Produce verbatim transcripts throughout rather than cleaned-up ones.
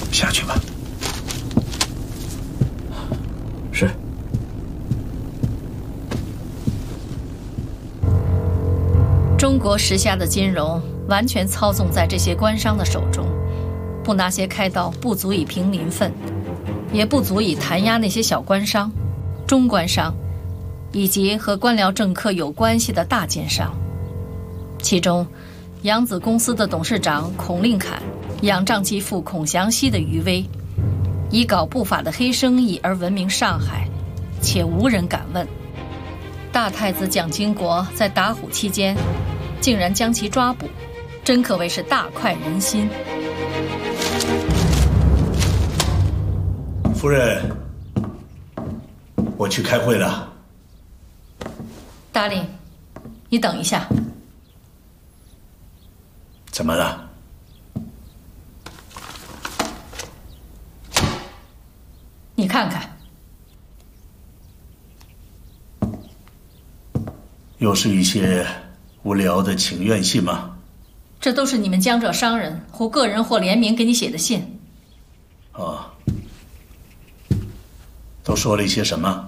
下去吧。 是。 中国时下的金融完全操纵在这些官商的手中，不拿些开刀，不足以平民愤，也不足以弹压那些小官商、中官商，以及和官僚政客有关系的大奸商。其中，扬子公司的董事长孔令侃仰仗其父孔祥熙的余威，以搞不法的黑生意而闻名上海，且无人敢问。大太子蒋经国在打虎期间，竟然将其抓捕，真可谓是大快人心。 夫人，我去开会了。 达令，你等一下。 怎么了？ 你看看。 又是一些无聊的请愿信吗？ 这都是你们江浙商人或个人或联名给你写的信。 哦，都说了一些什么？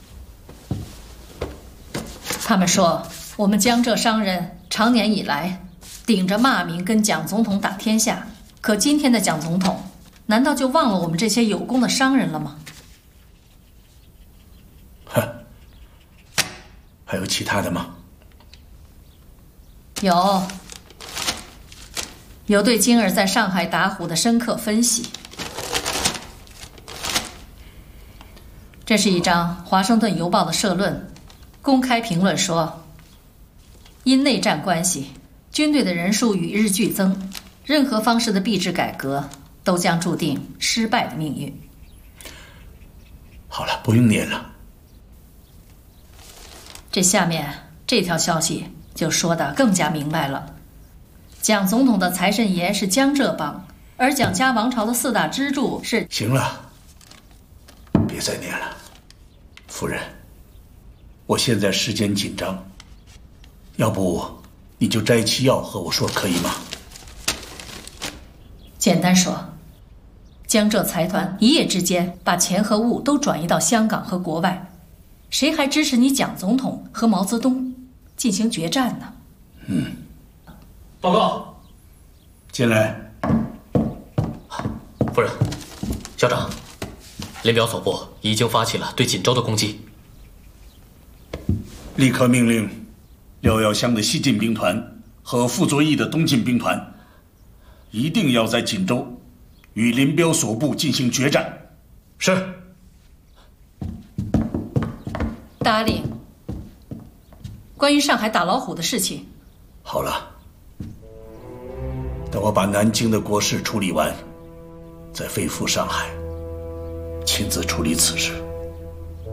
他们说我们江浙商人长年以来顶着骂名跟蒋总统打天下，可今天的蒋总统难道就忘了我们这些有功的商人了吗？ 哼，还有其他的吗？ 有，有对金儿在上海打虎的深刻分析。这是一张《华盛顿邮报》的社论，公开评论说，因内战关系，军队的人数与日俱增，任何方式的币制改革都将注定失败的命运。 好了，不用念了。 这下面这条消息就说得更加明白了。蒋总统的财神爷是江浙帮，而蒋家王朝的四大支柱是…… 行了，别再念了。夫人，我现在时间紧张，要不你就摘期要和我说，可以吗？ 简单说，江浙财团一夜之间把钱和物都转移到香港和国外，谁还支持你蒋总统和毛泽东进行决战呢？ 嗯。 报告。 进来。 夫人，校长，联表所部已经发起了对锦州的攻击。 立刻命令廖耀湘的西进兵团和傅作义的东进兵团，一定要在锦州与林彪所部进行决战。 是。 达令，关于上海打老虎的事情。 好了，等我把南京的国事处理完，再飞赴上海，亲自处理此事。